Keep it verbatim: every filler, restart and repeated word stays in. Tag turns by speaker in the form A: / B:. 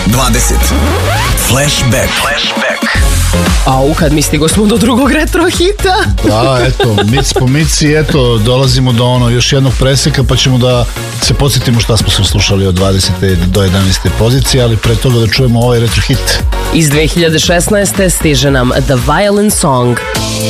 A: dvadeset. Flashback. Flashback.
B: Au, kad mi stigo smo do drugog retro hita.
C: Da, eto, mic po mici, eto, dolazimo do ono još jednog preseka, pa ćemo da se podsjetimo šta smo sve slušali od dvadesete do jedanaeste pozicije, ali pre toga da čujemo ovaj retro hit.
B: Iz dve hiljade šesnaeste stiže nam The Violin Song.